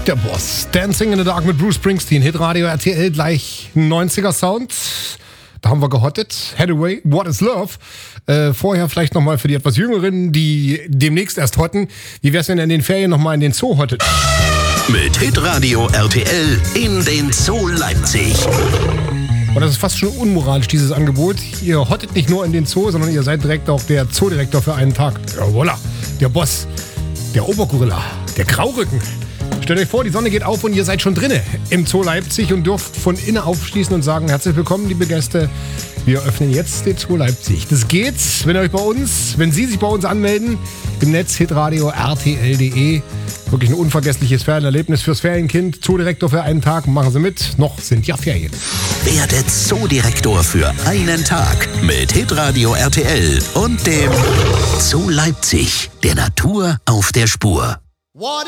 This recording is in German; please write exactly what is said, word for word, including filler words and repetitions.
der Boss. Dancing in the Dark mit Bruce Springsteen. Hitradio R T L, gleich neunziger Sound. Da haben wir gehottet. Hathaway, What is Love? Äh, vorher vielleicht nochmal für die etwas Jüngeren, die demnächst erst hotten. Wie wär's, wenn ihr in den Ferien nochmal in den Zoo hottet? Mit Hitradio R T L in den Zoo Leipzig. Und das ist fast schon unmoralisch, dieses Angebot. Ihr hottet nicht nur in den Zoo, sondern ihr seid direkt auch der Zoodirektor für einen Tag. Ja, voilà. Der Boss, der Obergorilla, der Graurücken. Stellt euch vor, die Sonne geht auf und ihr seid schon drinne im Zoo Leipzig und dürft von innen aufschließen und sagen, herzlich willkommen, liebe Gäste. Wir öffnen jetzt den Zoo Leipzig. Das geht, wenn ihr euch bei uns, wenn Sie sich bei uns anmelden, im Netz hitradio R T L punkt de. Wirklich ein unvergessliches Ferienerlebnis fürs Ferienkind. Zoodirektor für einen Tag, machen Sie mit. Noch sind ja Ferien. Werde Zoodirektor für einen Tag mit Hitradio R T L und dem Zoo Leipzig, der Natur auf der Spur. What